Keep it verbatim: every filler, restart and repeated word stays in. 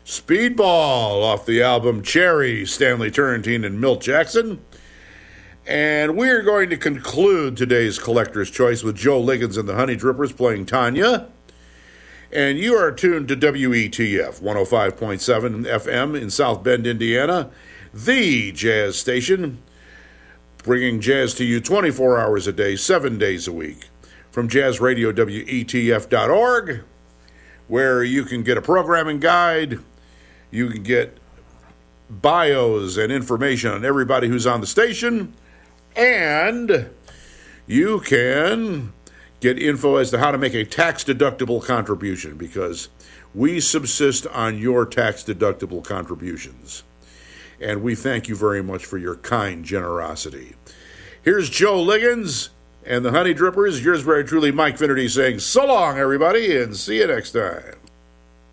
Speedball off the album Cherry, Stanley Turrentine and Milt Jackson. And we're going to conclude today's Collector's Choice with Joe Liggins and the Honey Drippers playing Tanya. And you are tuned to W E T F one oh five point seven F M in South Bend, Indiana, the jazz station, bringing jazz to you twenty-four hours a day, seven days a week, from jazz radio W E T F dot org, where you can get a programming guide, you can get bios and information on everybody who's on the station, and you can get info as to how to make a tax-deductible contribution, because we subsist on your tax-deductible contributions. And we thank you very much for your kind generosity. Here's Joe Liggins and the Honey Drippers. Yours very truly, Mike Finnerty, saying so long, everybody, and see you next time.